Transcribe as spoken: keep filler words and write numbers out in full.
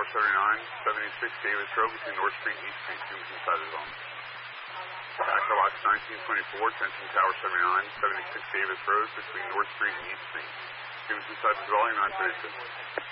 seventy-nine, seventy-six Davis Road between North Street and East Street. Students inside the zone. Echo Watch nineteen twenty-four, attention Tower seventy-nine, seventy-six Davis Road between North Street and East Street. Students inside the dwelling, non-penetrated.